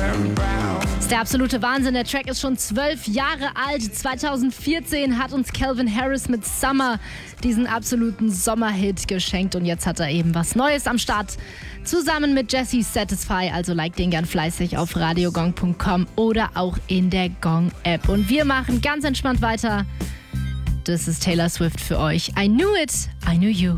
Das ist der absolute Wahnsinn. Der Track ist schon 12 Jahre alt. 2014 hat uns Calvin Harris mit Summer diesen absoluten Sommerhit geschenkt. Und jetzt hat er eben was Neues am Start. Zusammen mit Jesse Satisfy. Also like den gern fleißig auf radiogong.com oder auch in der Gong-App. Und wir machen ganz entspannt weiter. Das ist Taylor Swift für euch. I knew it, I knew you.